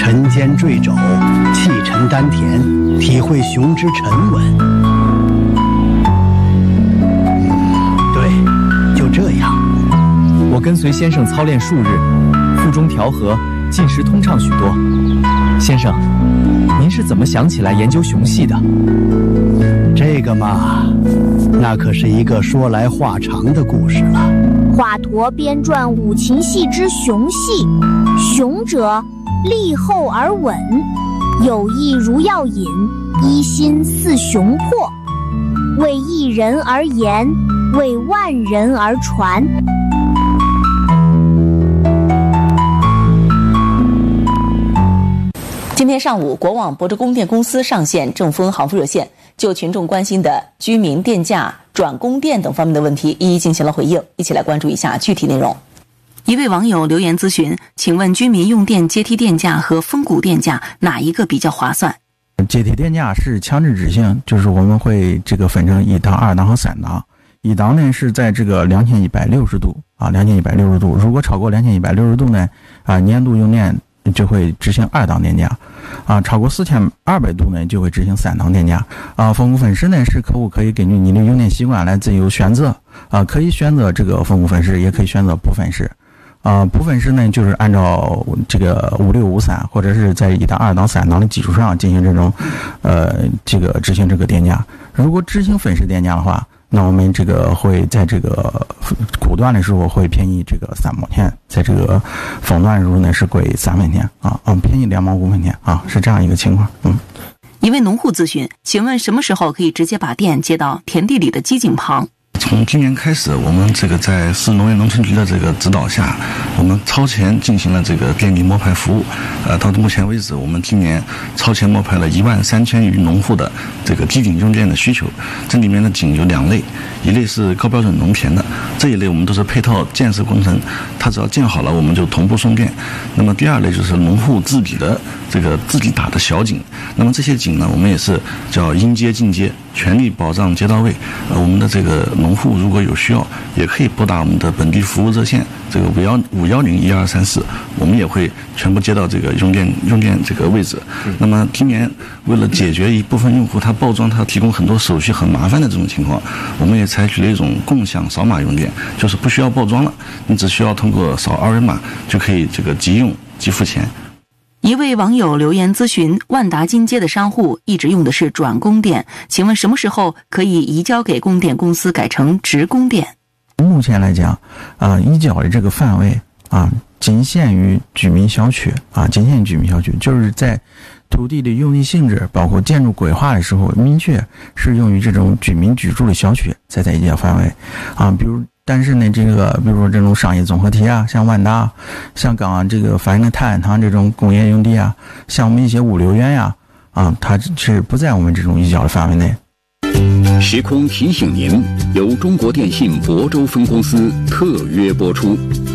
沉肩坠肘，气沉丹田，体会雄之沉稳。对，就这样。 我跟随先生操练数日，腹中调和，进食通畅许多。先生，您是怎么想起来研究熊系的？ 这个嘛，那可是一个说来话长的故事了。 华佗编撰五禽戏之熊系，熊者，立厚而稳，有意如药引，一心似熊魄，为一人而言，为万人而传。 今天上午，国网博智供电公司上线正风行付热线，就群众关心的居民电价、转供电等方面的问题一一进行了回应。一起来关注一下具体内容。一位网友留言咨询，请问居民用电阶梯电价和峰谷电价哪一个比较划算？ 阶梯电价是强制执行，就是我们会这个分成1档、2档和3档。1档呢是在这个2160度啊，2160度，如果超过2160度呢年度用电就会执行2档电价超过4200度呢就会执行3档电价峰谷分时呢是客户可以根据你的用电习惯来自由选择可以选择这个峰谷分时，也可以选择不分时不分时呢就是按照这个5653或者是在1档、2档、3档的基础上进行这种这个执行这个电价。如果执行分时电价的话，那我们这个会在这个谷段的时候会便宜这个3毛钱，在这个峰段的时候呢是贵3分钱便宜2毛5分钱是这样一个情况。 一位农户咨询，请问什么时候可以直接把电接到田地里的机井旁？ 从今年开始，我们这个在市农业农村局的这个指导下，我们超前进行了这个电力摸排服务。到目前为止，我们今年超前摸排了13000余农户的这个机井用电的需求。这里面的井有2类，一类是高标准农田的，这一类我们都是配套建设工程，它只要建好了，我们就同步送电。那么第2类就是农户自己的这个自己打的小井。那么这些井呢，我们也是叫应接尽接，全力保障接到位。我们的这个农户如果有需要，也可以拨打我们的本地服务热线，这个5101234，我们也会全部接到这个用电这个位置。那么今年为了解决一部分用户他报装他提供很多手续很麻烦的这种情况，我们也采取了一种共享扫码用电，就是不需要报装了，你只需要通过扫2维码就可以这个即用即付钱。 一位网友留言咨询，万达金街的商户一直用的是转供电，请问什么时候可以移交给供电公司改成直供电？ 目前来讲移交的这个范围仅限于居民小区就是在土地的用地性质包括建筑规划的时候明确适用于这种居民居住的小区才在移交范围比如但是呢比如说这种商业综合体像万达，像刚刚这个反映的泰安堂这种工业用地像我们一些物流园它是不在我们这种移交的范围内。 时空提醒您，由中国电信亳州分公司特约播出。